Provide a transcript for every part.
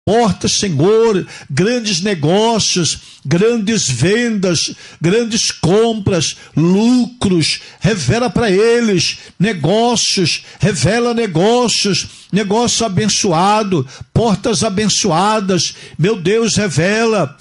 portas, Senhor, grandes negócios, grandes vendas, grandes compras, lucros. Revela para eles negócios, revela negócio abençoado, portas abençoadas. Meu Deus, revela,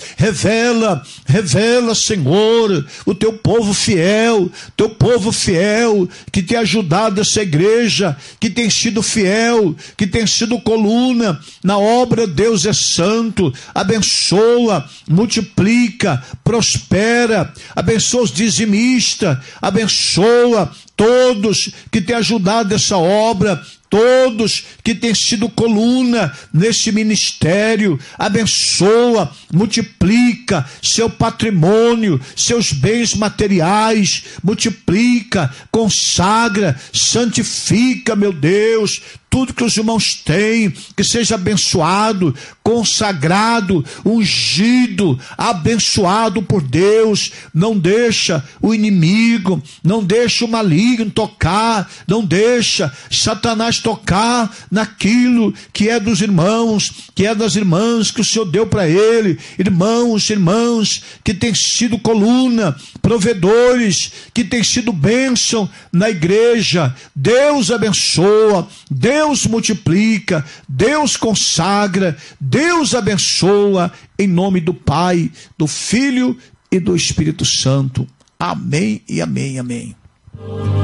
Senhor, o teu povo fiel, que tem ajudado essa igreja, que tem sido fiel, que tem sido coluna na obra. Deus é santo, abençoa, multiplica, prospera, abençoa os dizimistas, abençoa todos que têm ajudado essa obra, todos que têm sido coluna nesse ministério. Abençoa, multiplica seu patrimônio, seus bens materiais, multiplica, consagra, santifica, meu Deus, tudo que os irmãos têm, que seja abençoado, consagrado, ungido, abençoado por Deus. Não deixa o inimigo, não deixa o maligno tocar, não deixa Satanás tocar naquilo que é dos irmãos, que é das irmãs que o Senhor deu para ele. Irmãos que têm sido coluna, provedores, que têm sido bênção na igreja. Deus abençoa, Deus multiplica, Deus consagra, Deus abençoa, em nome do Pai, do Filho e do Espírito Santo. Amém e amém, amém.